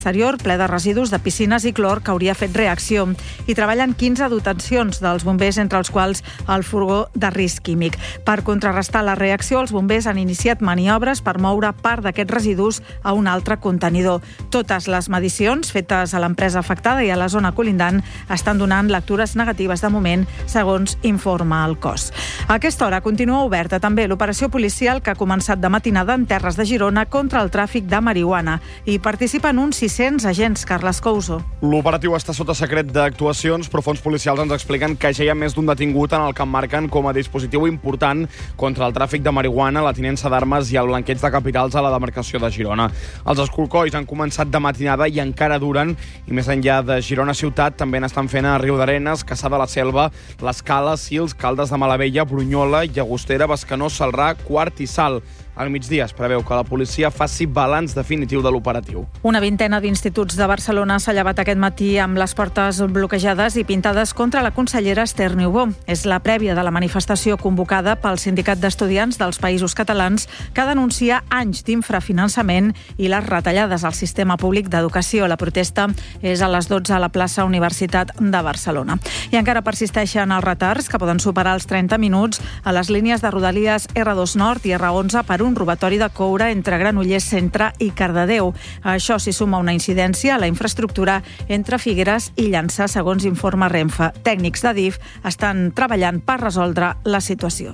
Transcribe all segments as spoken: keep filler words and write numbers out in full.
exterior ple de residus de piscines i clor que hauria fet reacció. Hi treballen quinze dotacions dels bombers, entre els quals el furgó de risc químic. Per contrarrestar la reacció, els bombers han iniciat maniobres per moure part d'aquests residus a un altre contenidor. Totes les medicions fetes a l'empresa afectada i a la zona colindant estan donant lectures negatives de moment, segons informa el cos. A aquesta hora continua oberta també l'operació policial que ha començat de matinada en terres de Girona contra el tràfic de marihuana. Hi participen uns sis cents agents. Carles Couso. L'operatiu està sota secret d'actuacions, però fons policials ens expliquen que ja hi ha més d'un detingut en el que emmarquen com a dispositiu important contra el tràfic de marihuana, la tinença d'armes i el blanqueig de capitals a la demarcació de Girona. Els escorcolls han començat de matinada i encara duren, i més enllà de Girona ciutat també n'estan fent a Riudarenes, Cassà de la Selva, l'Escala, Sils, Caldes de Malavella, Brunyola, Llagostera, Bescanó, Celrà, Quart i Salt. Al migdia es preveu que la policia faci balanç definitiu de l'operatiu. Una vintena d'instituts de Barcelona s'ha llevat aquest matí amb les portes bloquejades i pintades contra la consellera Esther Niubó. És la prèvia de la manifestació convocada pel Sindicat d'Estudiants dels Països Catalans, que denuncia anys d'infrafinançament i les retallades al sistema públic d'educació. La protesta és a les dotze a la plaça Universitat de Barcelona. I encara persisteixen els retards, que poden superar els trenta minuts, a les línies de Rodalies erre dos Nord i erre onze per un robatori de coure entre Granollers Centre i Cardedeu. A això s'hi suma una incidència a la infraestructura entre Figueres i Llançà, segons informa Renfe. Tècnics de D I F estan treballant per resoldre la situació.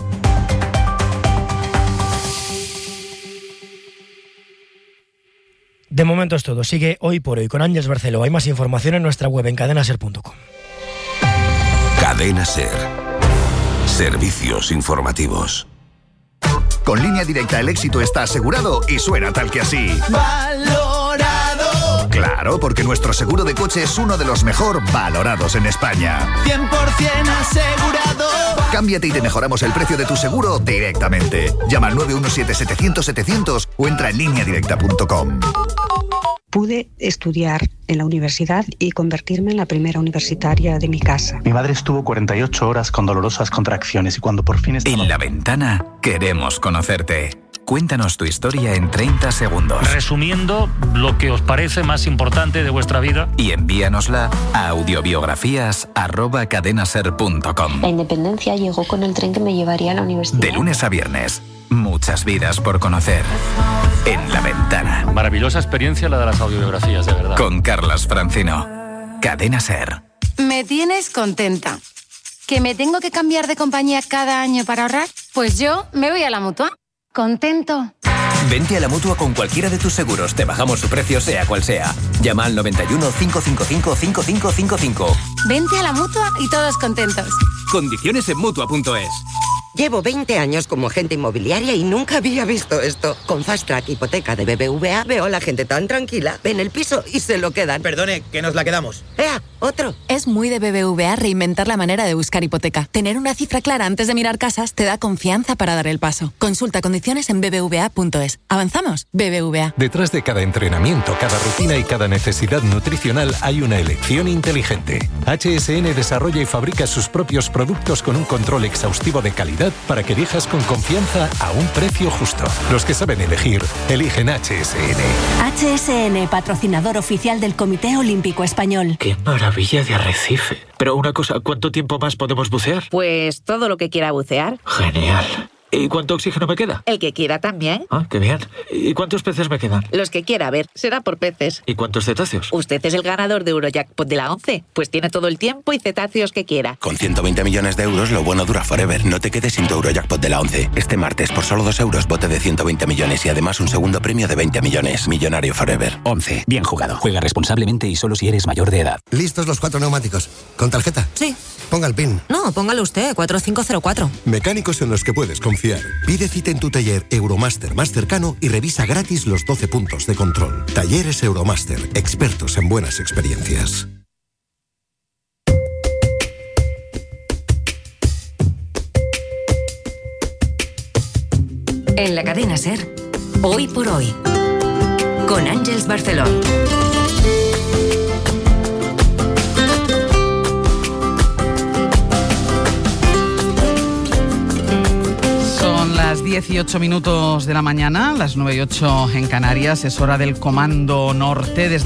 De momento es todo. Sigue Hoy por Hoy con Ángeles Barceló. Hay más información en nuestra web en cadena ser punto com. Cadena Ser. Servicios informativos. Con Línea Directa el éxito está asegurado y suena tal que así. ¡Valorado! Claro, porque nuestro seguro de coche es uno de los mejor valorados en España. cien por ciento asegurado. Cámbiate y te mejoramos el precio de tu seguro directamente. Llama al nueve uno siete setecientos setecientos o entra en línea directa punto com. Pude estudiar en la universidad y convertirme en la primera universitaria de mi casa. Mi madre estuvo cuarenta y ocho horas con dolorosas contracciones y cuando por fin estaba... En La Ventana queremos conocerte. Cuéntanos tu historia en treinta segundos. Resumiendo lo que os parece más importante de vuestra vida. Y envíanosla a audiobiografías arroba cadenaser punto com. La independencia llegó con el tren que me llevaría a la universidad. De lunes a viernes, muchas vidas por conocer. En La Ventana. Maravillosa experiencia la de las audiobiografías, de verdad. Con Carlas Francino. Cadena Ser. Me tienes contenta. ¿Que me tengo que cambiar de compañía cada año para ahorrar? Pues yo me voy a la Mutua. Contento. Vente a la Mutua con cualquiera de tus seguros. Te bajamos su precio sea cual sea. Llama al noventa y uno, cinco cinco cinco, cinco cinco cinco cinco. Vente a la Mutua y todos contentos. Condiciones en Mutua punto es. Llevo veinte años como agente inmobiliaria y nunca había visto esto. Con Fast Track Hipoteca de B B V A veo a la gente tan tranquila. Ven el piso y se lo quedan. Perdone, que nos la quedamos. ¡Ea! ¡Otro! Es muy de B B V A reinventar la manera de buscar hipoteca. Tener una cifra clara antes de mirar casas te da confianza para dar el paso. Consulta condiciones en b b v a punto es. ¿Avanzamos? B B V A. Detrás de cada entrenamiento, cada rutina y cada necesidad nutricional hay una elección inteligente. H S N desarrolla y fabrica sus propios productos con un control exhaustivo de calidad para que elijas con confianza a un precio justo. Los que saben elegir, eligen H S N. H S N, patrocinador oficial del Comité Olímpico Español. ¡Qué maravilla de arrecife! Pero una cosa, ¿cuánto tiempo más podemos bucear? Pues todo lo que quiera bucear. Genial. ¿Y cuánto oxígeno me queda? El que quiera también. Ah, qué bien. ¿Y cuántos peces me quedan? Los que quiera, a ver, será por peces. ¿Y cuántos cetáceos? Usted es el ganador de Eurojackpot de la once. Pues tiene todo el tiempo y cetáceos que quiera. Con ciento veinte millones de euros, lo bueno dura forever. No te quedes sin tu Eurojackpot de la once. Este martes, por solo dos euros, bote de ciento veinte millones y además un segundo premio de veinte millones. Millonario forever. once. Bien jugado. Juega responsablemente y solo si eres mayor de edad. ¿Listos los cuatro neumáticos? ¿Con tarjeta? Sí. Ponga el PIN. No, póngalo usted, cuatro cinco cero cuatro. Mecánicos en los que puedes confiar. Pide cita en tu taller Euromaster más cercano y revisa gratis los doce puntos de control. Talleres Euromaster, expertos en buenas experiencias. En la cadena SER, Hoy por Hoy, con Ángeles Barceló. dieciocho minutos de la mañana, las nueve y ocho en Canarias. Es hora del Comando Norte. Desde